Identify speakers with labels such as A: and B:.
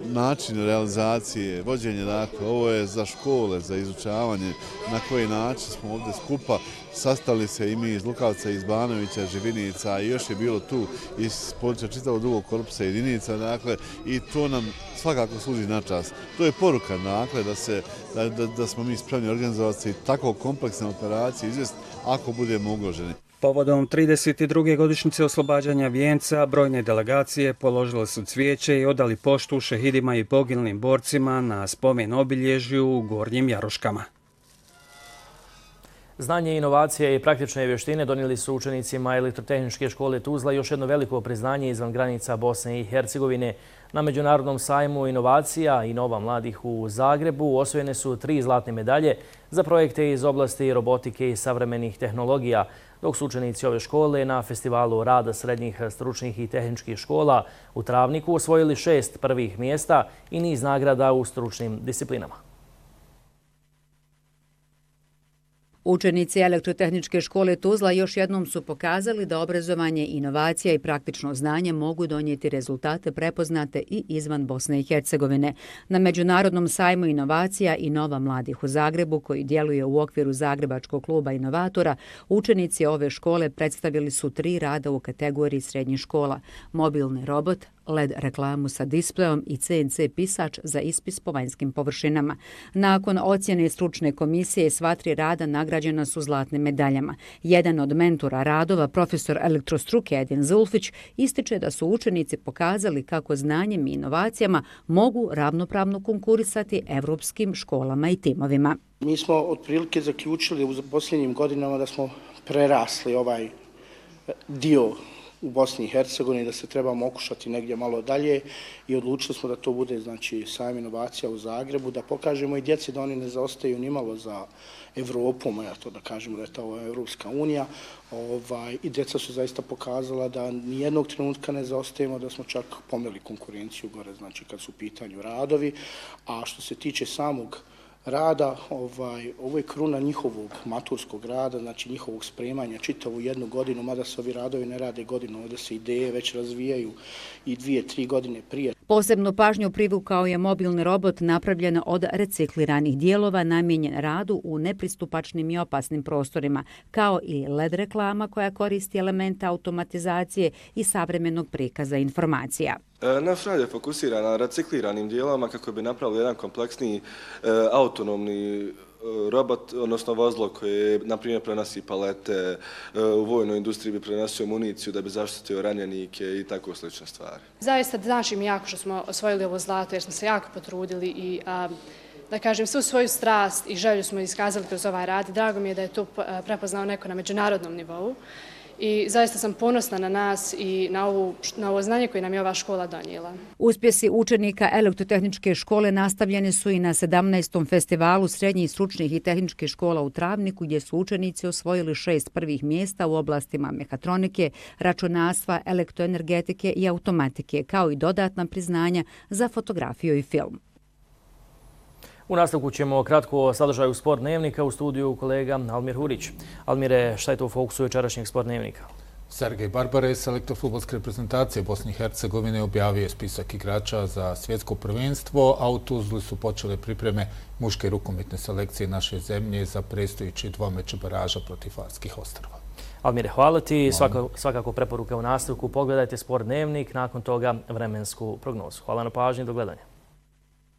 A: način realizacije, vođenje, dakle, ovo je za škole, za izučavanje, na koji način smo ovdje skupa sastali se i mi iz Lukavca, iz Banovića, Živinica i još je bilo tu iz područja čitavog drugog korpusa jedinica, dakle, i to nam svakako služi na čast. To je poruka, dakle, da smo mi spremni organizovati i tako kompleksne operacije izvesti ako budemo ugroženi.
B: Povodom 32. godišnjice oslobađanja Vijenca, brojne delegacije položile su cvijeće i odali poštu šehidima i poginulim borcima na spomen obilježju u Gornjim Jaruškama.
C: Znanje, inovacije i praktične vještine donijeli su učenicima Elektrotehničke škole Tuzla još jedno veliko priznanje izvan granica Bosne i Hercegovine. Na Međunarodnom sajmu inovacija i nova mladih u Zagrebu osvojene su 3 zlatne medalje za projekte iz oblasti robotike i savremenih tehnologija, dok su učenici ove škole na Festivalu rada srednjih stručnih i tehničkih škola u Travniku osvojili 6 prvih mjesta i niz nagrada u stručnim disciplinama.
D: Učenici Elektrotehničke škole Tuzla još jednom su pokazali da obrazovanje, inovacija i praktično znanje mogu donijeti rezultate prepoznate i izvan Bosne i Hercegovine. Na Međunarodnom sajmu inovacija i nova mladih u Zagrebu, koji djeluje u okviru Zagrebačkog kluba inovatora, učenici ove škole predstavili su 3 rada u kategoriji srednjih škola: mobilni robot, LED reklamu sa displejom i CNC pisač za ispis po vanjskim površinama. Nakon ocjene stručne komisije sva 3 rada nagrađena su zlatnim medaljama. Jedan od mentora radova, profesor elektrostruke Edin Zulfić, ističe da su učenici pokazali kako znanjem i inovacijama mogu ravnopravno konkurisati evropskim školama i timovima.
E: Mi smo otprilike zaključili u posljednjim godinama da smo prerasli ovaj dio u Bosni i Hercegovini, da se trebamo okušati negdje malo dalje i odlučili smo da to bude, znači, sajam inovacija u Zagrebu, da pokažemo i djeci da oni ne zaostaju nimalo za Evropom, ja to da kažemo da je to Evropska unija, i djeca su zaista pokazala da nijednog trenutka ne zaostajemo, da smo čak pomeli konkurenciju gore, znači kad su u pitanju radovi, a što se tiče samog rada, ovo je kruna njihovog maturskog rada, znači njihovog spremanja čitavu 1 godinu, mada se ovi radovi ne rade godinu, ovdje se ideje već razvijaju i 2-3 godine prije.
D: Posebnu pažnju privukao je mobilni robot napravljen od recikliranih dijelova namijenjen radu u nepristupačnim i opasnim prostorima, kao i LED reklama koja koristi elemente automatizacije i savremenog prikaza informacija.
F: Naš rad je fokusiran na recikliranim dijelovima kako bi napravili jedan kompleksniji autonomni robot, odnosno vozilo koje, na primjer, prenosi palete, u vojnoj industriji bi prenosio municiju da bi zaštitio ranjenike i tako slične stvari.
G: Zaista znači mi jako što smo osvojili ovo zlato jer smo se jako potrudili i da kažem, svu svoju strast i želju smo iskazali kroz ovaj rad. Drago mi je da je to prepoznao neko na međunarodnom nivou. I zaista sam ponosna na nas i na ovo znanje koje nam je ova škola donijela.
D: Uspjesi učenika Elektrotehničke škole nastavljeni su i na 17. festivalu srednjih stručnih i tehničkih škola u Travniku, gdje su učenici osvojili 6 prvih mjesta u oblastima mehatronike, računarstva, elektroenergetike i automatike, kao i dodatna priznanja za fotografiju i film.
C: U nastavku ćemo kratko o sadržaju Sport dnevnika, u studiju kolega Almir Hurić. Almire, šta je to u fokusu jučerašnjeg Sport dnevnika?
H: Sergej Barbare, selektor fudbalske reprezentacije Bosne i Hercegovine, objavio je spisak igrača za svjetsko prvenstvo, a u Tuzli su počele pripreme muške rukometne selekcije naše zemlje za predstojeći 2 meče baraža protiv Farskih ostrva.
C: Almire, hvala ti. Svakako preporuka u nastavku. Pogledajte Sport dnevnik, nakon toga vremensku prognozu. Hvala na pažnji, do gledanja.